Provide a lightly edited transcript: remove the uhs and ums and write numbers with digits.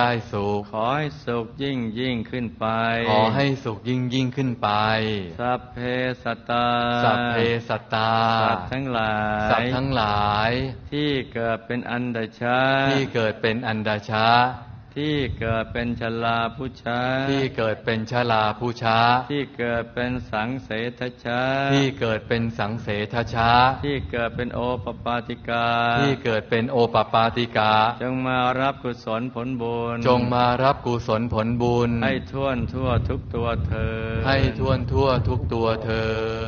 ได้สุขขอให้สุขยิ่งยิ่งขึ้นไปขอให้สุขยิ่งยิ่งขึ้นไปสัพเพสัตตาสัพเพสัตตาสัตว์ทั้งหลายสัตว์ทั้งหลายที่เกิดเป็นอันดชะที่เกิดเป็นอันดชะที่เกิดเป็นชราผู้ช้าที่เกิดเป็นชราผู้ช้าที่เกิดเป็นสังเสทชาที่เกิดเป็นสังเสทชาที่เกิดเป็นโอปปาติกาที่เกิดเป็นโอปปาติกาจงมารับกุศลผลบุญจงมารับกุศลผลบุญให้ท่วนทั่วทุกตัวเธอให้ท่วนทั่วทุกตัวเธอ